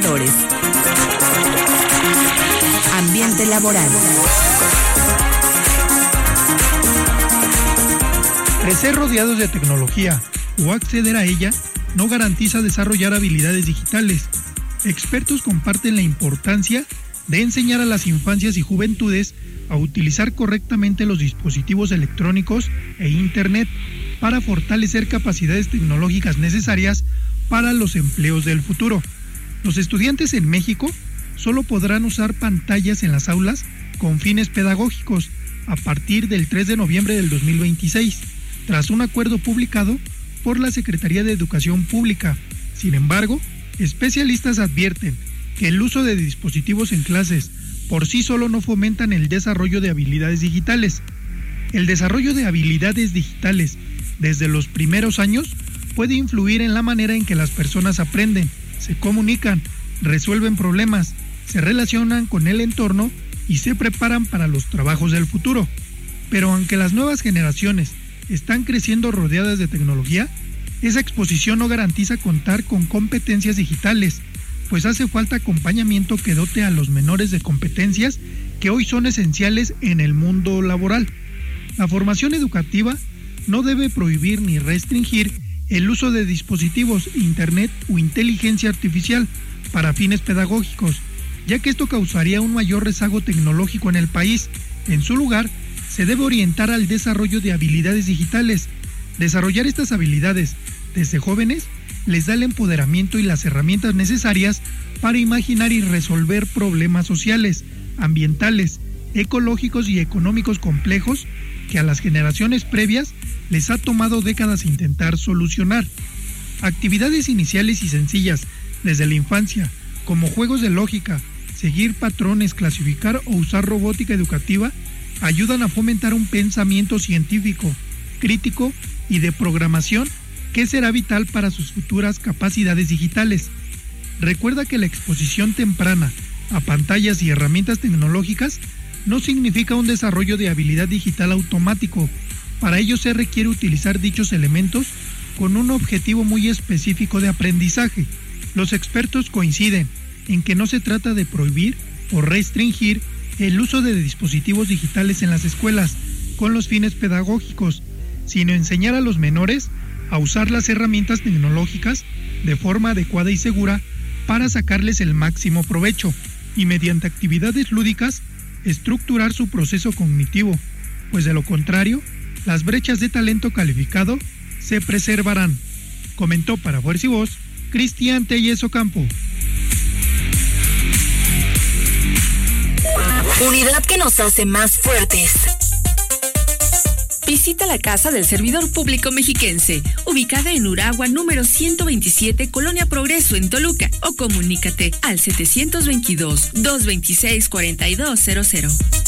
trabajadores. Ambiente laboral. Crecer rodeados de tecnología o acceder a ella no garantiza desarrollar habilidades digitales. Expertos comparten la importancia de enseñar a las infancias y juventudes a utilizar correctamente los dispositivos electrónicos e Internet para fortalecer capacidades tecnológicas necesarias para los empleos del futuro. Los estudiantes en México solo podrán usar pantallas en las aulas con fines pedagógicos a partir del 3 de noviembre del 2026, tras un acuerdo publicado por la Secretaría de Educación Pública. Sin embargo, especialistas advierten que el uso de dispositivos en clases por sí solo no fomentan el desarrollo de habilidades digitales. El desarrollo de habilidades digitales desde los primeros años puede influir en la manera en que las personas aprenden, se comunican, resuelven problemas, se relacionan con el entorno y se preparan para los trabajos del futuro. Pero aunque las nuevas generaciones están creciendo rodeadas de tecnología, esa exposición no garantiza contar con competencias digitales, pues hace falta acompañamiento que dote a los menores de competencias que hoy son esenciales en el mundo laboral. La formación educativa no debe prohibir ni restringir el uso de dispositivos, Internet o inteligencia artificial para fines pedagógicos, ya que esto causaría un mayor rezago tecnológico en el país. En su lugar, se debe orientar al desarrollo de habilidades digitales. Desarrollar estas habilidades desde jóvenes les da el empoderamiento y las herramientas necesarias para imaginar y resolver problemas sociales, ambientales, ecológicos y económicos complejos que a las generaciones previas les ha tomado décadas intentar solucionar. Actividades iniciales y sencillas desde la infancia, como juegos de lógica, seguir patrones, clasificar o usar robótica educativa, ayudan a fomentar un pensamiento científico, crítico y de programación que será vital para sus futuras capacidades digitales. Recuerda que la exposición temprana a pantallas y herramientas tecnológicas no significa un desarrollo de habilidad digital automático. Para ello se requiere utilizar dichos elementos con un objetivo muy específico de aprendizaje. Los expertos coinciden en que no se trata de prohibir o restringir el uso de dispositivos digitales en las escuelas con los fines pedagógicos, sino enseñar a los menores a usar las herramientas tecnológicas de forma adecuada y segura para sacarles el máximo provecho y mediante actividades lúdicas estructurar su proceso cognitivo, pues de lo contrario, las brechas de talento calificado se preservarán. Comentó para Fuerza y Voz, Cristian Telles Ocampo. Unidad que nos hace más fuertes. Visita la Casa del Servidor Público Mexiquense, ubicada en Uragua número 127, Colonia Progreso en Toluca, o comunícate al 722-226-4200.